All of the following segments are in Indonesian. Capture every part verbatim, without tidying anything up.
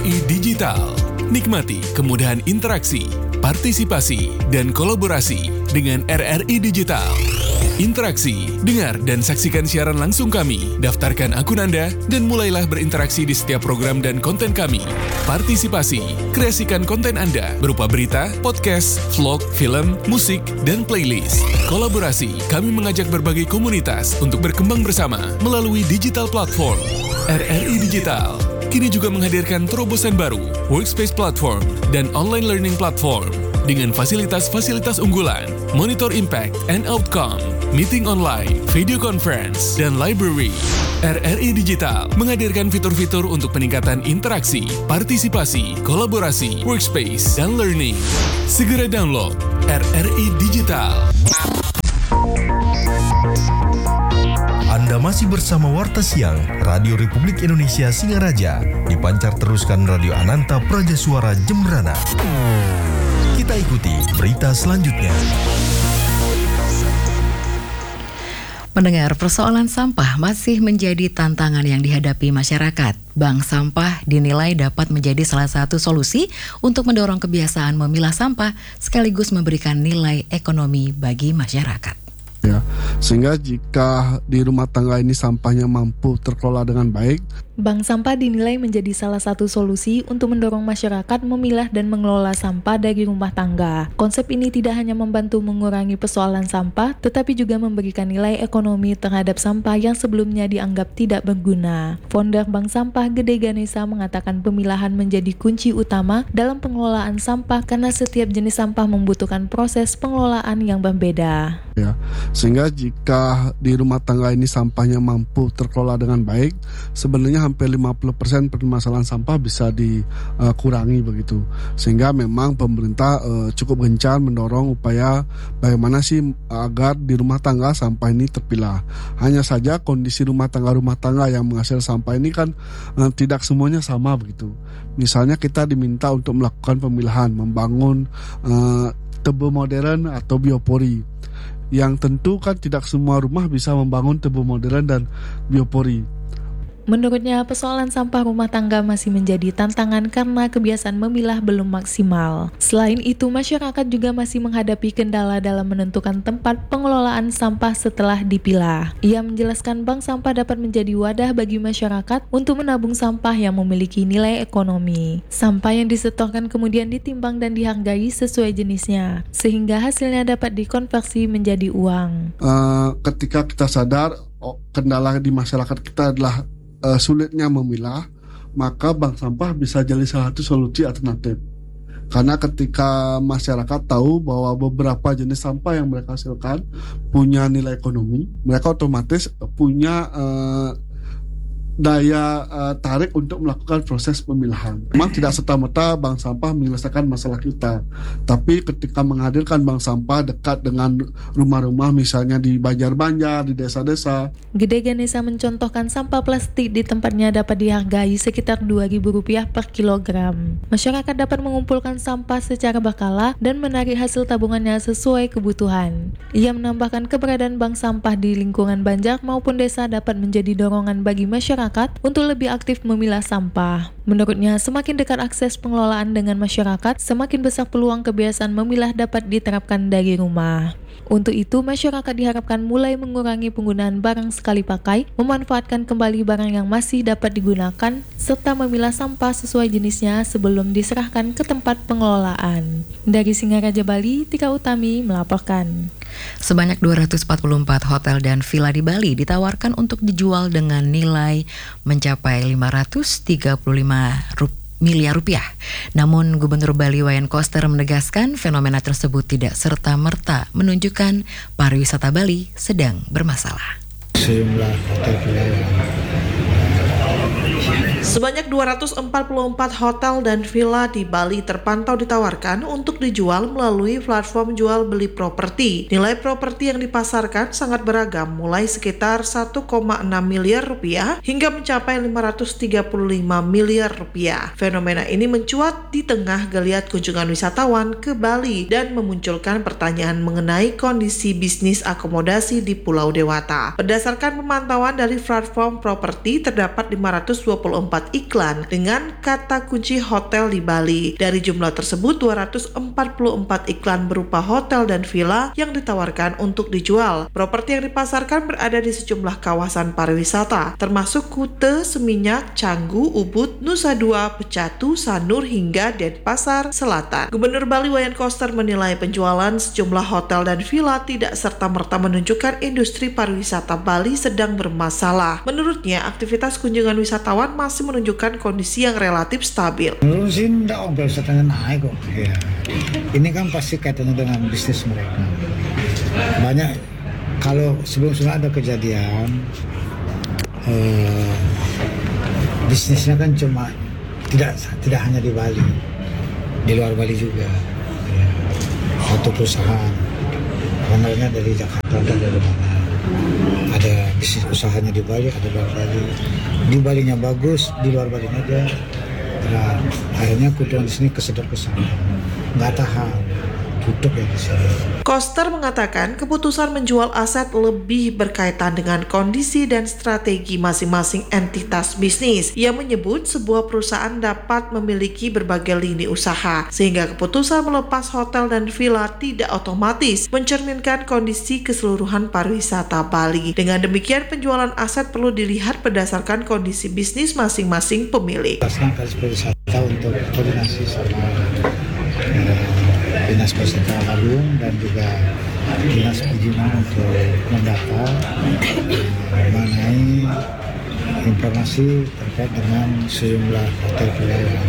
I Digital. Nikmati kemudahan interaksi, partisipasi, dan kolaborasi dengan R R I Digital. Interaksi, dengar dan saksikan siaran langsung kami, daftarkan akun Anda, dan mulailah berinteraksi di setiap program dan konten kami. Partisipasi, kreasikan konten Anda berupa berita, podcast, vlog, film, musik, dan playlist. Kolaborasi, kami mengajak berbagai komunitas untuk berkembang bersama melalui digital platform. R R I Digital kini juga menghadirkan terobosan baru, workspace platform, dan online learning platform dengan fasilitas-fasilitas unggulan, monitor impact and outcome, meeting online, video conference, dan library. R R I Digital menghadirkan fitur-fitur untuk peningkatan interaksi, partisipasi, kolaborasi, workspace, dan learning. Segera download R R I Digital. Anda masih bersama Warta Siang Radio Republik Indonesia Singaraja, dipancar teruskan Radio Ananta Praja Suara Jembrana. Kita ikuti berita selanjutnya. Mendengar persoalan sampah masih menjadi tantangan yang dihadapi masyarakat. Bank sampah dinilai dapat menjadi salah satu solusi untuk mendorong kebiasaan memilah sampah sekaligus memberikan nilai ekonomi bagi masyarakat. Ya, sehingga jika di rumah tangga ini sampahnya mampu terkelola dengan baik, bank sampah dinilai menjadi salah satu solusi untuk mendorong masyarakat memilah dan mengelola sampah dari rumah tangga. Konsep ini tidak hanya membantu mengurangi persoalan sampah, tetapi juga memberikan nilai ekonomi terhadap sampah yang sebelumnya dianggap tidak berguna. Founder Bank Sampah Gede Ganesa mengatakan pemilahan menjadi kunci utama dalam pengelolaan sampah karena setiap jenis sampah membutuhkan proses pengelolaan yang berbeda. Ya, sehingga jika di rumah tangga ini sampahnya mampu terkelola dengan baik, sebenarnya hampir lima puluh persen permasalahan sampah bisa dikurangi uh, begitu. Sehingga memang pemerintah uh, cukup gencar mendorong upaya bagaimana sih agar di rumah tangga sampah ini terpilah. Hanya saja kondisi rumah tangga-rumah tangga yang menghasil sampah ini kan uh, tidak semuanya sama begitu. Misalnya kita diminta untuk melakukan pemilahan, membangun uh, tebu modern atau biopori. Yang tentu kan tidak semua rumah bisa membangun tebu modern dan biopori. Menurutnya, persoalan sampah rumah tangga masih menjadi tantangan karena kebiasaan memilah belum maksimal. Selain itu, masyarakat juga masih menghadapi kendala dalam menentukan tempat pengelolaan sampah setelah dipilah. Ia menjelaskan bank sampah dapat menjadi wadah bagi masyarakat untuk menabung sampah yang memiliki nilai ekonomi. Sampah yang disetorkan kemudian ditimbang dan dihargai sesuai jenisnya, sehingga hasilnya dapat dikonversi menjadi uang. Uh, ketika kita sadar oh, kendala di masyarakat kita adalah Uh, sulitnya memilah, maka bank sampah bisa jadi salah satu solusi alternatif. Karena ketika masyarakat tahu bahwa beberapa jenis sampah yang mereka hasilkan punya nilai ekonomi, mereka otomatis punya uh, daya uh, tarik untuk melakukan proses pemilahan. Memang tidak serta-merta bank sampah menyelesaikan masalah kita, tapi ketika menghadirkan bank sampah dekat dengan rumah-rumah, misalnya di banjar-banjar, di desa-desa. Gede Ganesa mencontohkan sampah plastik di tempatnya dapat dihargai sekitar dua ribu rupiah per kilogram. Masyarakat dapat mengumpulkan sampah secara berkala dan menarik hasil tabungannya sesuai kebutuhan. Ia menambahkan keberadaan bank sampah di lingkungan Banjar maupun desa dapat menjadi dorongan bagi masyarakat untuk lebih aktif memilah sampah. Menurutnya, semakin dekat akses pengelolaan dengan masyarakat, semakin besar peluang kebiasaan memilah dapat diterapkan dari rumah. Untuk itu, masyarakat diharapkan mulai mengurangi penggunaan barang sekali pakai, memanfaatkan kembali barang yang masih dapat digunakan, serta memilah sampah sesuai jenisnya sebelum diserahkan ke tempat pengelolaan. Dari Singaraja, Bali, Tika Utami melaporkan. Sebanyak dua ratus empat puluh empat hotel dan villa di Bali ditawarkan untuk dijual dengan nilai mencapai lima ratus tiga puluh lima miliar rupiah. Namun Gubernur Bali Wayan Koster menegaskan fenomena tersebut tidak serta-merta menunjukkan pariwisata Bali sedang bermasalah. Sejumlah hotel villa yang Sebanyak dua ratus empat puluh empat hotel dan villa di Bali terpantau ditawarkan untuk dijual melalui platform jual beli properti. Nilai properti yang dipasarkan sangat beragam, mulai sekitar satu koma enam miliar rupiah hingga mencapai lima ratus tiga puluh lima miliar rupiah. Fenomena ini mencuat di tengah geliat kunjungan wisatawan ke Bali dan memunculkan pertanyaan mengenai kondisi bisnis akomodasi di Pulau Dewata. Berdasarkan pemantauan dari platform properti, terdapat lima ratus dua puluh empat empat iklan dengan kata kunci hotel di Bali. Dari jumlah tersebut, dua ratus empat puluh empat iklan berupa hotel dan villa yang ditawarkan untuk dijual. Properti yang dipasarkan berada di sejumlah kawasan pariwisata, termasuk Kute, Seminyak, Canggu, Ubud, Nusa Dua, Pecatu, Sanur, hingga Denpasar Selatan. Gubernur Bali Wayan Koster menilai penjualan sejumlah hotel dan villa tidak serta-merta menunjukkan industri pariwisata Bali sedang bermasalah. Menurutnya, aktivitas kunjungan wisatawan masih menunjukkan kondisi yang relatif stabil. Menurut sih enggak, om wisatanya naik kok. Ya. Ini kan pasti kaitannya dengan bisnis mereka. Banyak kalau sebelum-sebelum ada kejadian eh, bisnisnya kan cuma tidak tidak hanya di Bali, di luar Bali juga. Ya. Satu perusahaan, ownernya dari Jakarta dan dari mana. Ada bisnis usahanya di Bali, ada di luar Bali. Di Balinya bagus, di luar Balinya aja. Nah, akhirnya kunjungan di sini kesedot ke sana. Nggak tahan, tutup ya di sini. Koster mengatakan keputusan menjual aset lebih berkaitan dengan kondisi dan strategi masing-masing entitas bisnis. Ia menyebut sebuah perusahaan dapat memiliki berbagai lini usaha, sehingga keputusan melepas hotel dan villa tidak otomatis mencerminkan kondisi keseluruhan pariwisata Bali. Dengan demikian, penjualan aset perlu dilihat berdasarkan kondisi bisnis masing-masing pemilik. Pasangan pariwisata untuk koordinasi sama Dinas Pariwisata Bandung dan juga Dinas Perizinan untuk mendata mengenai informasi terkait dengan sejumlah hotel villa yang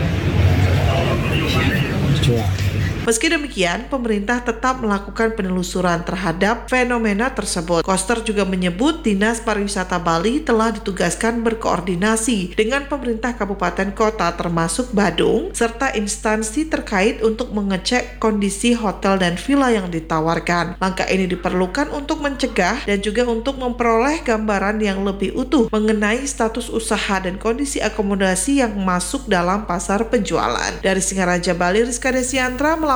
dijual. Meski demikian, pemerintah tetap melakukan penelusuran terhadap fenomena tersebut. Koster juga menyebut Dinas Pariwisata Bali telah ditugaskan berkoordinasi dengan pemerintah kabupaten kota termasuk Badung, serta instansi terkait untuk mengecek kondisi hotel dan villa yang ditawarkan. Langkah ini diperlukan untuk mencegah dan juga untuk memperoleh gambaran yang lebih utuh mengenai status usaha dan kondisi akomodasi yang masuk dalam pasar penjualan. Dari Singaraja Bali, Rizka Desiantra melaporkan.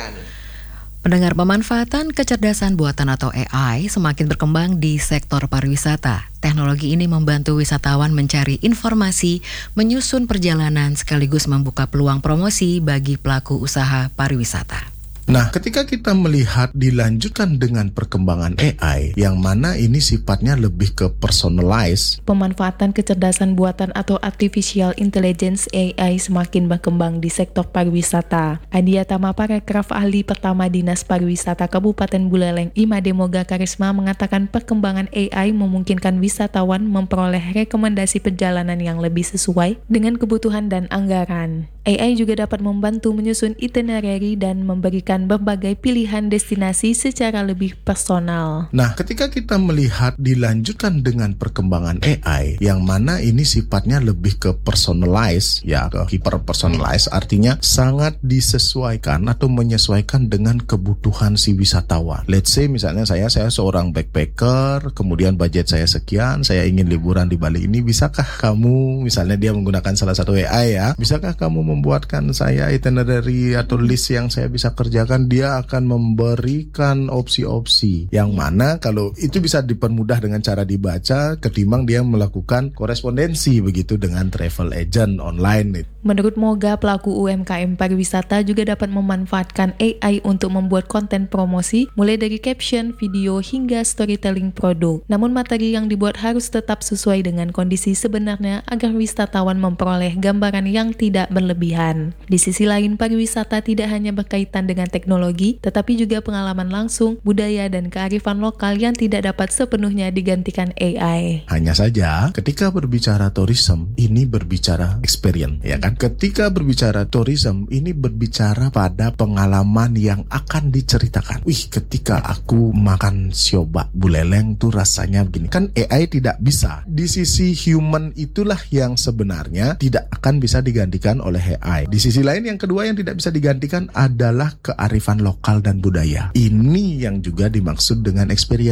Pendengar, pemanfaatan kecerdasan buatan atau A I semakin berkembang di sektor pariwisata. Teknologi ini membantu wisatawan mencari informasi, menyusun perjalanan sekaligus membuka peluang promosi bagi pelaku usaha pariwisata. Nah, ketika kita melihat dilanjutkan dengan perkembangan A I, yang mana ini sifatnya lebih ke personalized. Pemanfaatan kecerdasan buatan atau artificial intelligence A I semakin berkembang di sektor pariwisata. Adia Tamaparekraf, ahli pertama Dinas Pariwisata Kabupaten Buleleng, Imade Moga Karisma, mengatakan perkembangan A I memungkinkan wisatawan memperoleh rekomendasi perjalanan yang lebih sesuai dengan kebutuhan dan anggaran. A I juga dapat membantu menyusun itinerary dan memberikan berbagai pilihan destinasi secara lebih personal. Nah, ketika kita melihat dilanjutkan dengan perkembangan A I, yang mana ini sifatnya lebih ke personalized, ya, ke hyper personalized, artinya sangat disesuaikan atau menyesuaikan dengan kebutuhan si wisatawan. Let's say misalnya saya saya seorang backpacker, kemudian budget saya sekian, saya ingin liburan di Bali ini, bisakah kamu, misalnya dia menggunakan salah satu A I ya, bisakah kamu membuatkan saya itinerary atau list yang saya bisa kerjakan? Dia akan memberikan opsi-opsi yang mana kalau itu bisa dipermudah dengan cara dibaca ketimbang dia melakukan korespondensi begitu dengan travel agent online. Menurut Moga, pelaku U M K M pariwisata juga dapat memanfaatkan A I untuk membuat konten promosi mulai dari caption, video hingga storytelling produk. Namun materi yang dibuat harus tetap sesuai dengan kondisi sebenarnya agar wisatawan memperoleh gambaran yang tidak berlebihan. Di sisi lain, pariwisata tidak hanya berkaitan dengan teknologi, tetapi juga pengalaman langsung, budaya, dan kearifan lokal yang tidak dapat sepenuhnya digantikan A I. Hanya saja, ketika berbicara tourism, ini berbicara experience, ya kan? Ketika berbicara tourism, ini berbicara pada pengalaman yang akan diceritakan. Wih, ketika aku makan siobak Buleleng tuh rasanya begini. Kan A I tidak bisa. Di sisi human itulah yang sebenarnya tidak akan bisa digantikan oleh A I. Di sisi lain, yang kedua yang tidak bisa digantikan adalah kearifan lokal dan budaya. Ini yang juga dimaksud dengan experience.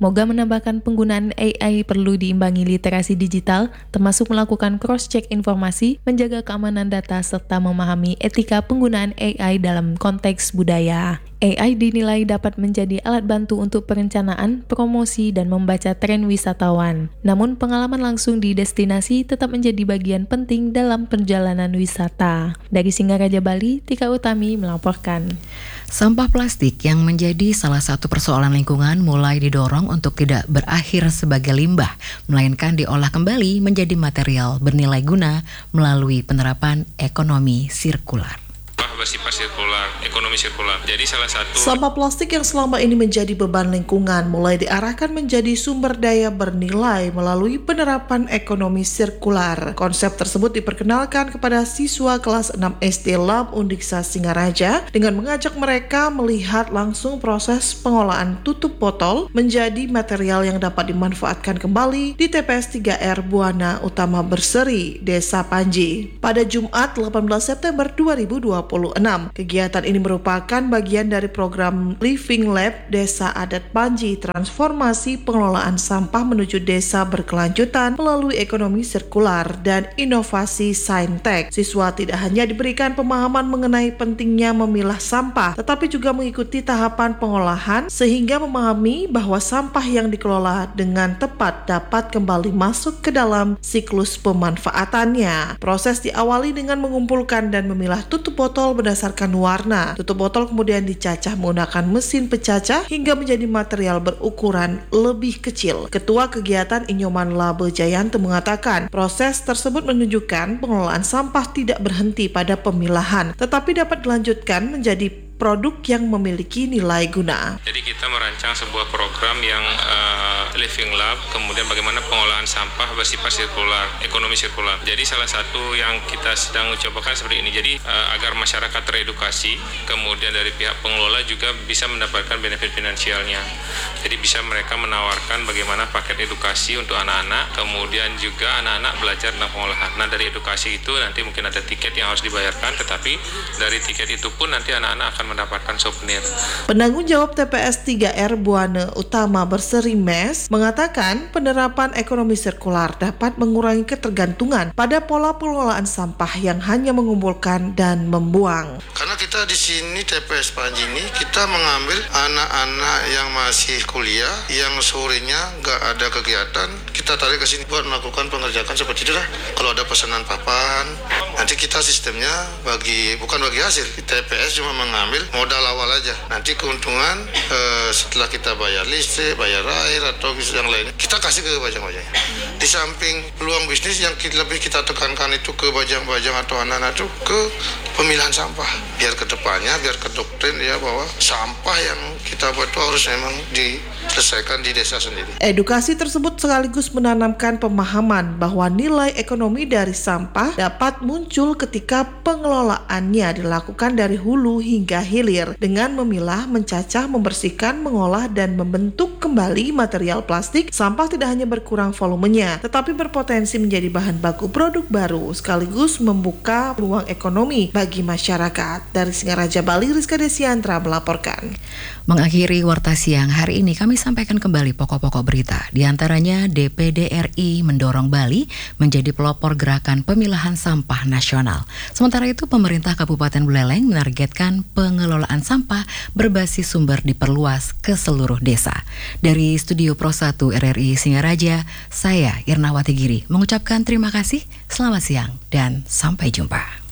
Moga menambahkan penggunaan A I perlu diimbangi literasi digital, termasuk melakukan cross-check informasi, menjaga keamanan data, serta memahami etika penggunaan A I dalam konteks budaya. A I dinilai dapat menjadi alat bantu untuk perencanaan, promosi, dan membaca tren wisatawan. Namun, pengalaman langsung di destinasi tetap menjadi bagian penting dalam perjalanan wisata. Dari Singaraja, Bali, Tika Utami melaporkan. Sampah plastik yang menjadi salah satu persoalan lingkungan mulai didorong untuk tidak berakhir sebagai limbah, melainkan diolah kembali menjadi material bernilai guna melalui penerapan ekonomi sirkular. Bersifat sirkular, ekonomi sirkular. Jadi salah satu sampah plastik yang selama ini menjadi beban lingkungan mulai diarahkan menjadi sumber daya bernilai melalui penerapan ekonomi sirkular. Konsep tersebut diperkenalkan kepada siswa kelas enam S D Lab Undiksa Singaraja dengan mengajak mereka melihat langsung proses pengolahan tutup botol menjadi material yang dapat dimanfaatkan kembali di T P S tiga R Buana Utama Berseri, Desa Panji. Pada Jumat delapan belas September dua ribu dua puluh enam. Kegiatan ini merupakan bagian dari program Living Lab Desa Adat Panji, transformasi pengelolaan sampah menuju desa berkelanjutan melalui ekonomi sirkular dan inovasi saintek. Siswa tidak hanya diberikan pemahaman mengenai pentingnya memilah sampah, tetapi juga mengikuti tahapan pengolahan sehingga memahami bahwa sampah yang dikelola dengan tepat dapat kembali masuk ke dalam siklus pemanfaatannya. Proses diawali dengan mengumpulkan dan memilah tutup botol berdasarkan warna. Tutup botol kemudian dicacah menggunakan mesin pecacah hingga menjadi material berukuran lebih kecil. Ketua kegiatan Inyoman Labe Jayanto mengatakan, proses tersebut menunjukkan pengelolaan sampah tidak berhenti pada pemilahan, tetapi dapat dilanjutkan menjadi produk yang memiliki nilai guna. Jadi kita merancang sebuah program yang uh, Living Lab, kemudian bagaimana pengolahan sampah bersifat sirkular, ekonomi sirkular. Jadi salah satu yang kita sedang cobakan seperti ini. Jadi uh, agar masyarakat teredukasi, kemudian dari pihak pengelola juga bisa mendapatkan benefit finansialnya. Jadi bisa mereka menawarkan bagaimana paket edukasi untuk anak-anak, kemudian juga anak-anak belajar tentang pengolahan. Nah dari edukasi itu nanti mungkin ada tiket yang harus dibayarkan, tetapi dari tiket itu pun nanti anak-anak akan mendapatkan souvenir. Penanggung jawab T P S tiga R Buana Utama Berseri M E S mengatakan penerapan ekonomi sirkular dapat mengurangi ketergantungan pada pola pengelolaan sampah yang hanya mengumpulkan dan membuang. Karena kita di sini T P S Panji ini kita mengambil anak-anak yang masih kuliah yang sorenya nggak ada kegiatan, kita tarik ke sini buat melakukan pengerjaan seperti itu lah. Kalau ada pesanan papan, nanti kita sistemnya bagi bukan bagi hasil. T P S cuma mengambil modal awal aja. Nanti keuntungan eh, setelah kita bayar listrik, bayar air atau yang lainnya, kita kasih ke bajang-bajangnya. Di samping peluang bisnis yang kita, lebih kita tekankan itu ke bajang-bajang atau anak-anak itu ke pemilahan sampah. Biar ke depannya, biar ke doktrin ya bahwa sampah yang kita buat itu harus memang diselesaikan di desa sendiri. Edukasi tersebut sekaligus menanamkan pemahaman bahwa nilai ekonomi dari sampah dapat muncul ketika pengelolaannya dilakukan dari hulu hingga hilir dengan memilah, mencacah, membersihkan, mengolah, dan membentuk kembali material plastik. Sampah tidak hanya berkurang volumenya, tetapi berpotensi menjadi bahan baku produk baru sekaligus membuka peluang ekonomi bagi masyarakat. Dari Singaraja, Bali, Rizka Desiantra melaporkan. Mengakhiri Warta Siang hari ini kami sampaikan kembali pokok-pokok berita. Di antaranya D P D R I mendorong Bali menjadi pelopor gerakan pemilahan sampah nasional. Sementara itu pemerintah Kabupaten Buleleng menargetkan pengelolaan sampah berbasis sumber diperluas ke seluruh desa. Dari Studio Pro satu R R I Singaraja, saya Irnawati Giri mengucapkan terima kasih, selamat siang, dan sampai jumpa.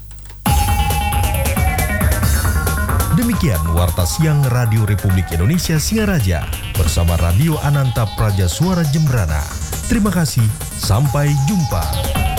Demikian Warta Siang Radio Republik Indonesia Singaraja bersama Radio Ananta Praja Suara Jembrana. Terima kasih, sampai jumpa.